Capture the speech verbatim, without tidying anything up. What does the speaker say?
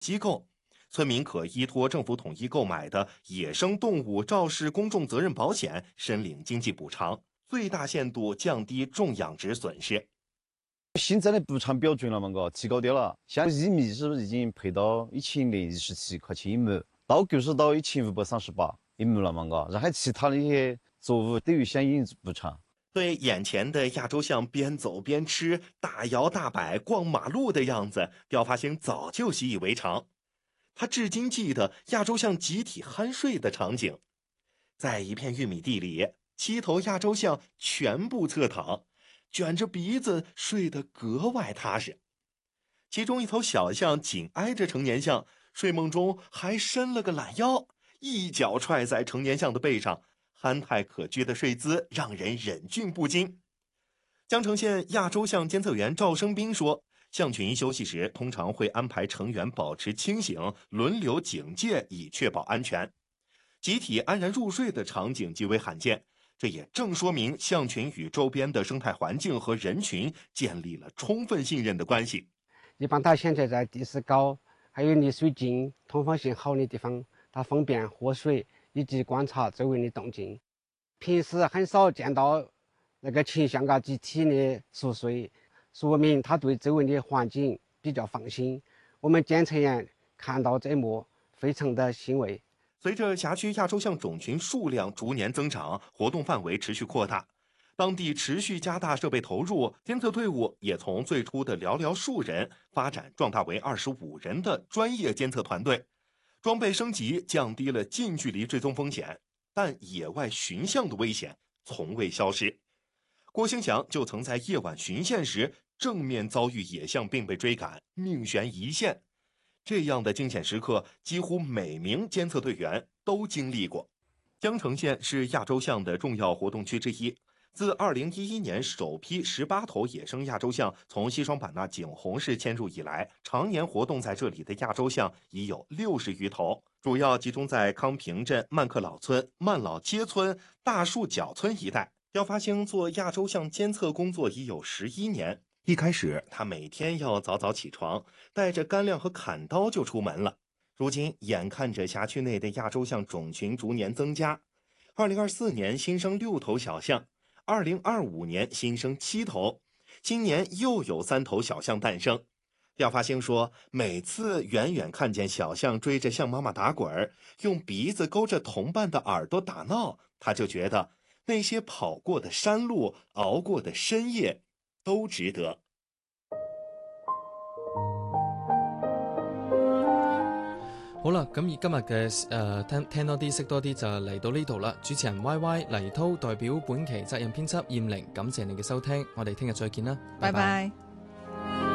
机构。村民可依托政府统一购买的野生动物肇事公众责任保险申领经济补偿，最大限度降低种养殖损失。 现在的补偿标准了嘛，个提高点了，像薏米是不是已经赔到一千零一十七块钱一亩，稻谷是到一千五百三十八一亩了嘛个，然后其他的一些作物都有相应补偿。 对眼前的亚洲象边走边吃、大摇大摆逛马路的样子，刁发兴早就习以为常。他至今记得亚洲象集体酣睡的场景，在一片玉米地里，七头亚洲象全部侧躺，卷着鼻子睡得格外踏实。其中一头小象紧挨着成年象，睡梦中还伸了个懒腰，一脚踹在成年象的背上，憨态可掬的睡姿让人忍俊不禁。江城县亚洲象监测员赵生斌说，象群休息时通常会安排成员保持清醒，轮流警戒，以确保安全。集体安然入睡的场景极为罕见，这也正说明象群与周边的生态环境和人群建立了充分信任的关系。 一般它现在在地势高，还有离水近、通风性好的地方，它方便喝水以及观察周围的动静。平时很少见到那个群象啊集体的熟睡，说明它对周围的环境比较放心。我们监测员看到这一幕，非常的欣慰。 随着辖区亚洲象种群数量逐年增长，活动范围持续扩大，当地持续加大设备投入，监测队伍也从最初的寥寥数人发展壮大为二十五人的专业监测团队。装备升级降低了近距离追踪风险，但野外巡象的危险从未消失。郭兴祥就曾在夜晚巡线时正面遭遇野象并被追赶，命悬一线。这样的惊险时刻，几乎每名监测队员都经历过。江城县是亚洲象的重要活动区之一。自二零一一年首批十八头野生亚洲象从西双版纳景洪市迁入以来，常年活动在这里的亚洲象已有六十余头，主要集中在康平镇、曼克老村、曼老街村、大树角村一带。刁发兴做亚洲象监测工作已有十一年。一开始，他每天要早早起床，带着干粮和砍刀就出门了。如今，眼看着辖区内的亚洲象种群逐年增加，二零二四年新生六头小象，二零二五年新生七头，今年又有三头小象诞生。刁发兴说，每次远远看见小象追着象妈妈打滚，用鼻子勾着同伴的耳朵打闹，他就觉得那些跑过的山路、熬过的深夜都值得。 好啦，咁而今日嘅誒聽聽多啲識多啲就嚟到呢度啦。主持人 Y Y 黎滔代表本期責任編輯燕玲，感謝你嘅收聽，我哋聽日再見啦， 拜拜。